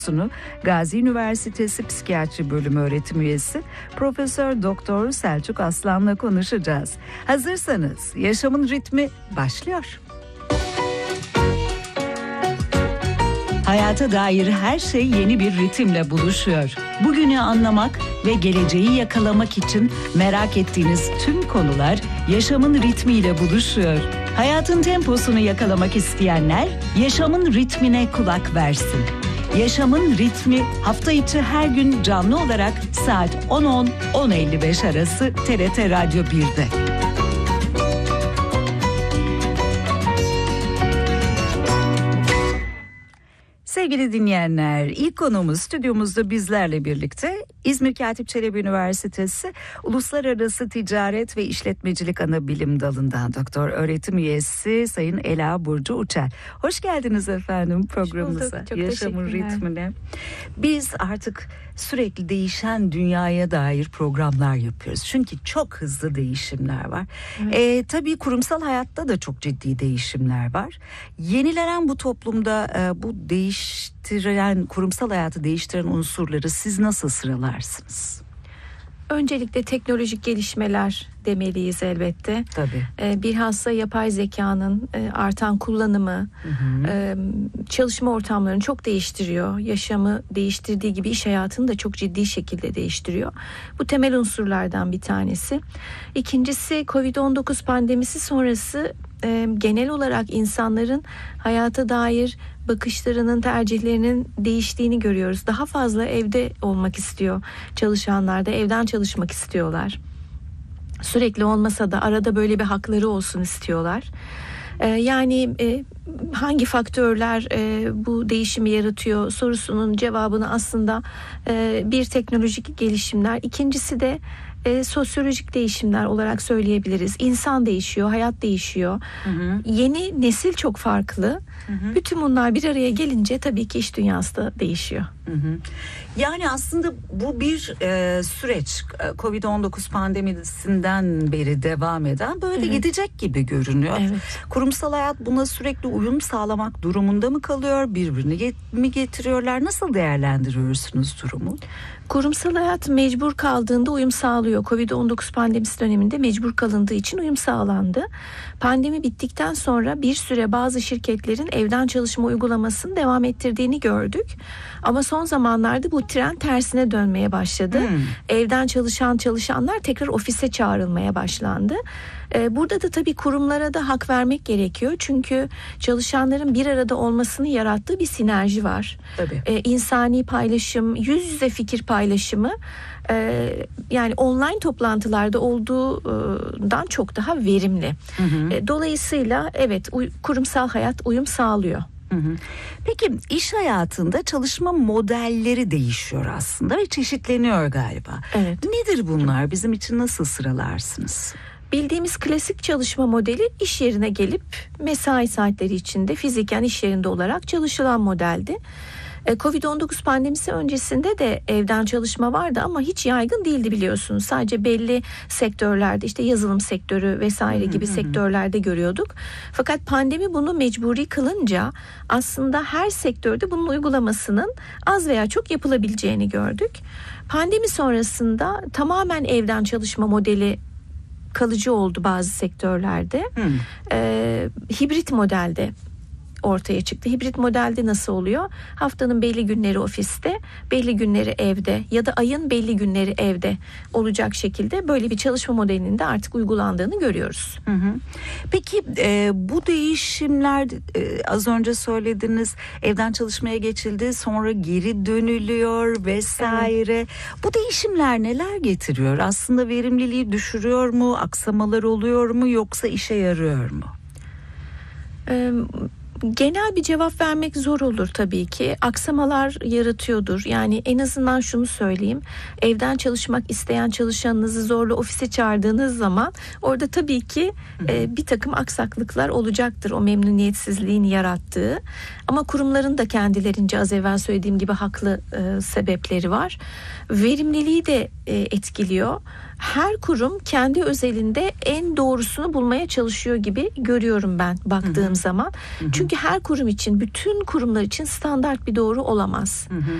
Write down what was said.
Gazi Üniversitesi Psikiyatri Bölümü öğretim üyesi Profesör Doktor Selçuk Aslan'la konuşacağız. Hazırsanız Yaşamın Ritmi başlıyor. Hayata dair her şey yeni bir ritimle buluşuyor. Bugünü anlamak ve geleceği yakalamak için merak ettiğiniz tüm konular yaşamın ritmiyle buluşuyor. Hayatın temposunu yakalamak isteyenler yaşamın ritmine kulak versin. Yaşamın Ritmi hafta içi her gün canlı olarak saat 10.10-10.55 arası TRT Radyo 1'de. Sevgili dinleyenler, ilk konuğumuz stüdyomuzda bizlerle birlikte İzmir Katip Çelebi Üniversitesi Uluslararası Ticaret ve İşletmecilik Anabilim Dalı'ndan doktor öğretim üyesi Sayın Ela Burcu Uçer. Hoş geldiniz efendim programımıza. Yaşamın Ritmine. Biz artık sürekli değişen dünyaya dair programlar yapıyoruz. Çünkü çok hızlı değişimler var. Evet. Tabii kurumsal hayatta da çok ciddi değişimler var. Yenilenen bu toplumda bu değiştiren, kurumsal hayatı değiştiren unsurları siz nasıl sıralarsınız? Öncelikle teknolojik gelişmeler demeliyiz elbette. Tabii. Bilhassa yapay zekanın artan kullanımı, çalışma ortamlarını çok değiştiriyor. Yaşamı değiştirdiği gibi iş hayatını da çok ciddi şekilde değiştiriyor. Bu temel unsurlardan bir tanesi. İkincisi Covid-19 pandemisi sonrası genel olarak insanların hayata dair bakışlarının, tercihlerinin değiştiğini görüyoruz. Daha fazla evde olmak istiyor çalışanlar da, evden çalışmak istiyorlar. Sürekli olmasa da arada böyle bir hakları olsun istiyorlar. Yani hangi faktörler bu değişimi yaratıyor sorusunun cevabını aslında bir teknolojik gelişimler, ikincisi de sosyolojik değişimler olarak söyleyebiliriz. İnsan değişiyor, hayat değişiyor. Yeni nesil çok farklı. Bütün bunlar bir araya gelince tabii ki iş dünyası da değişiyor. Yani aslında bu bir süreç. Covid-19 pandemisinden beri devam eden böyle gidecek gibi görünüyor. Evet. Kurumsal hayat buna sürekli uyum sağlamak durumunda mı kalıyor? Birbirini mi getiriyorlar? Nasıl değerlendiriyorsunuz durumu? Kurumsal hayat mecbur kaldığında uyum sağlıyor. Covid-19 pandemisi döneminde mecbur kalındığı için uyum sağlandı. Pandemi bittikten sonra bir süre bazı şirketlerin evden çalışma uygulamasını devam ettirdiğini gördük. Ama son zamanlarda bu trend tersine dönmeye başladı. Evden çalışanlar tekrar ofise çağrılmaya başlandı. Burada da tabii kurumlara da hak vermek gerekiyor. Çünkü çalışanların bir arada olmasını yarattığı bir sinerji var. Tabii. İnsani paylaşım, yüz yüze fikir paylaşımı yani online toplantılarda olduğundan çok daha verimli. Dolayısıyla evet kurumsal hayat uyum sağlıyor. Peki iş hayatında çalışma modelleri değişiyor aslında ve çeşitleniyor galiba. Evet. Nedir bunlar? Bizim için nasıl sıralarsınız? Bildiğimiz klasik çalışma modeli iş yerine gelip mesai saatleri içinde fiziken iş yerinde olarak çalışılan modeldi. Covid-19 pandemisi öncesinde de evden çalışma vardı ama hiç yaygın değildi biliyorsunuz. Sadece belli sektörlerde işte yazılım sektörü vesaire gibi sektörlerde görüyorduk. Fakat pandemi bunu mecburi kılınca aslında her sektörde bunun uygulamasının az veya çok yapılabileceğini gördük. Pandemi sonrasında tamamen evden çalışma modeli kalıcı oldu bazı sektörlerde. Hibrit modelde ortaya çıktı. Hibrit modelde nasıl oluyor? Haftanın belli günleri ofiste, belli günleri evde ya da ayın belli günleri evde olacak şekilde böyle bir çalışma modelinin de artık uygulandığını görüyoruz. Peki bu değişimler az önce söylediniz, evden çalışmaya geçildi, sonra geri dönülüyor vesaire. Evet. Bu değişimler neler getiriyor? Aslında verimliliği düşürüyor mu? Aksamalar oluyor mu? Yoksa işe yarıyor mu? Genel bir cevap vermek zor olur tabii ki. Aksamalar yaratıyordur. Yani en azından şunu söyleyeyim. Evden çalışmak isteyen çalışanınızı zorla ofise çağırdığınız zaman orada tabii ki bir takım aksaklıklar olacaktır. O memnuniyetsizliğin yarattığı. Ama kurumların da kendilerince az evvel söylediğim gibi haklı sebepleri var. Verimliliği de etkiliyor. her kurum kendi özelinde en doğrusunu bulmaya çalışıyor gibi görüyorum ben baktığım zaman. Çünkü her kurum için, bütün kurumlar için standart bir doğru olamaz.